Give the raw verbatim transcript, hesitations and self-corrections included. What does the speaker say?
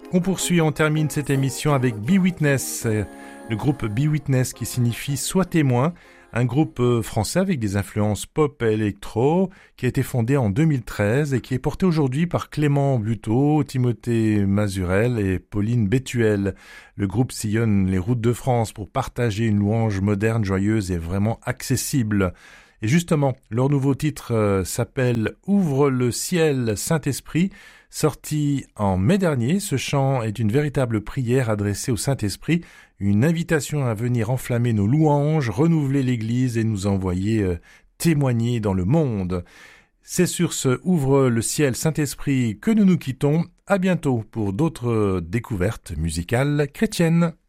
On poursuit, on termine cette émission avec Be Witness, le groupe Be Witness qui signifie Sois témoin, un groupe français avec des influences pop et électro qui a été fondé en deux mille treize et qui est porté aujourd'hui par Clément Bluteau, Timothée Mazurel et Pauline Bétuel. Le groupe sillonne les routes de France pour partager une louange moderne, joyeuse et vraiment accessible. Et justement, leur nouveau titre euh, s'appelle « Ouvre le ciel, Saint-Esprit ». Sorti en mai dernier, ce chant est une véritable prière adressée au Saint-Esprit, une invitation à venir enflammer nos louanges, renouveler l'Église et nous envoyer euh, témoigner dans le monde. C'est sur ce « Ouvre le ciel, Saint-Esprit » que nous nous quittons. À bientôt pour d'autres découvertes musicales chrétiennes.